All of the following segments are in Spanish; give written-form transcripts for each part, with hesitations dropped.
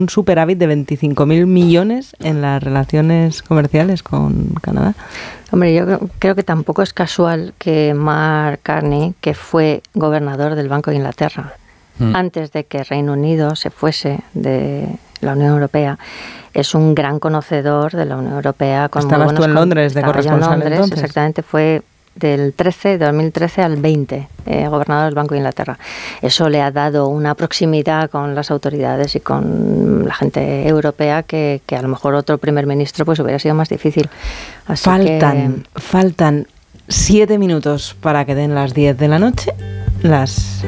un superávit de 25.000 millones en las relaciones comerciales con Canadá. Hombre, yo creo que tampoco es casual que Mark Carney, que fue gobernador del Banco de Inglaterra, antes de que Reino Unido se fuese de la Unión Europea, es un gran conocedor de la Unión Europea. Estabas tú en Londres de corresponsal entonces. Exactamente, fue del 2013 al 20, gobernador del Banco de Inglaterra. Eso le ha dado una proximidad con las autoridades y con la gente europea que a lo mejor otro primer ministro pues hubiera sido más difícil. Así Faltan 7 minutos para que den las 10 de la noche, las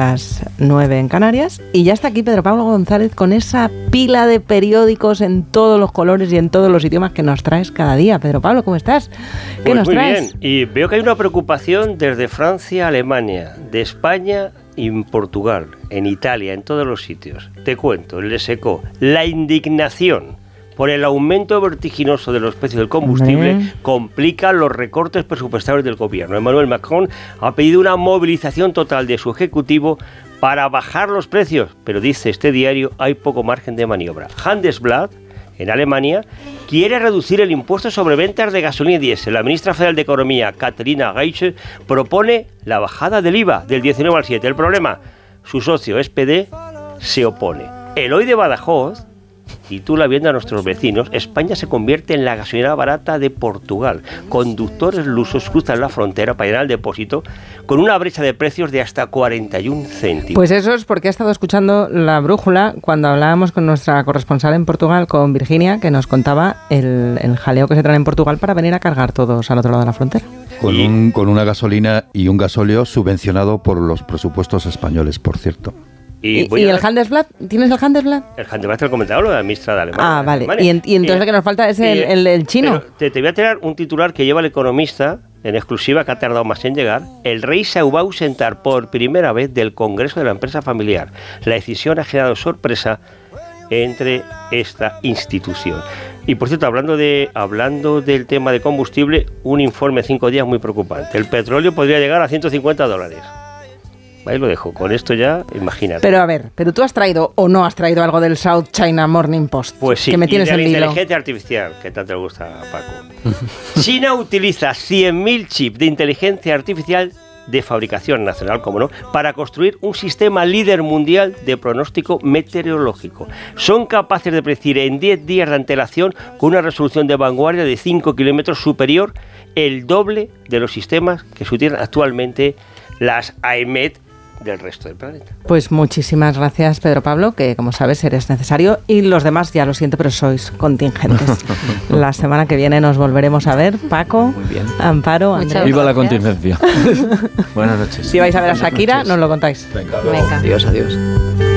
9 en Canarias, y ya está aquí Pedro Pablo González con esa pila de periódicos en todos los colores y en todos los idiomas que nos traes cada día. Pedro Pablo, ¿cómo estás? ¿Qué nos traes? Muy bien, y veo que hay una preocupación desde Francia a Alemania, de España y en Portugal, en Italia, en todos los sitios. Te cuento, les secó la indignación por el aumento vertiginoso de los precios del combustible complica los recortes presupuestarios del gobierno. Emmanuel Macron ha pedido una movilización total de su ejecutivo para bajar los precios, pero dice este diario, hay poco margen de maniobra. Handelsblatt, en Alemania, quiere reducir el impuesto sobre ventas de gasolina y diésel. La ministra federal de Economía, Katharina Reiche, propone la bajada del IVA del 19 al 7. El problema, su socio SPD se opone. El Hoy de Badajoz titula, viendo a nuestros vecinos, España se convierte en la gasolinera barata de Portugal. Conductores lusos cruzan la frontera para ir al depósito con una brecha de precios de hasta 41 céntimos. Pues eso es porque he estado escuchando La Brújula cuando hablábamos con nuestra corresponsal en Portugal, con Virginia, que nos contaba el jaleo que se trae en Portugal para venir a cargar todos al otro lado de la frontera. Con una gasolina y un gasóleo subvencionado por los presupuestos españoles, por cierto. ¿Y el Handelsblatt? ¿Tienes el Handelsblatt? El Handelsblatt te lo comentaba, lo de la ministra de Alemania. Ah, vale. Y entonces lo que nos falta es el chino. Te voy a tirar un titular que lleva El Economista, en exclusiva, que ha tardado más en llegar. El rey se va a ausentar por primera vez del Congreso de la Empresa Familiar. La decisión ha generado sorpresa entre esta institución. Y por cierto, hablando del tema de combustible, un informe 5 días muy preocupante. El petróleo podría llegar a $150. Ahí lo dejo, con esto ya, imagínate. Pero a ver, ¿pero tú has traído o no has traído algo del South China Morning Post? Pues sí, que me tienes y de la en vilo. Inteligencia artificial, que tanto le gusta a Paco. China utiliza 100.000 chips de inteligencia artificial de fabricación nacional, como no, para construir un sistema líder mundial de pronóstico meteorológico. Son capaces de predecir en 10 días de antelación con una resolución de vanguardia de 5 kilómetros superior, el doble de los sistemas que se utilizan actualmente las AEMET del resto del planeta. Pues muchísimas gracias, Pedro Pablo, que como sabes eres necesario, y los demás, ya lo siento, pero sois contingentes. La semana que viene nos volveremos a ver. Paco, muy bien. Amparo, Andrés. Viva la contingencia. Buenas noches. Si vais a ver a Shakira, nos lo contáis. Venga. Adiós.